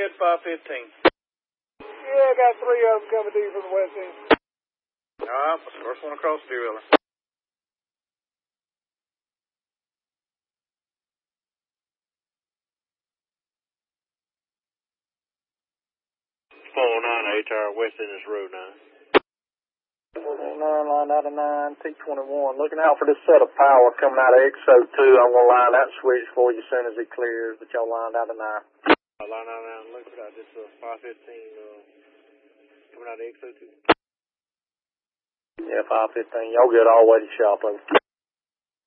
ahead, 515. Yeah, I got 3 of them coming to you from the west end. All right, first one across the wheeler. 409 ATAR west end is road 9. 409, line out of 9, T21. Looking out for this set of power coming out of XO2. I'm going to line that switch for you as soon as it clears, but y'all lined out of 9. Line out of 9, look for that. This 515 coming out of XO2. Yeah, 515. Y'all get all the way to shop over.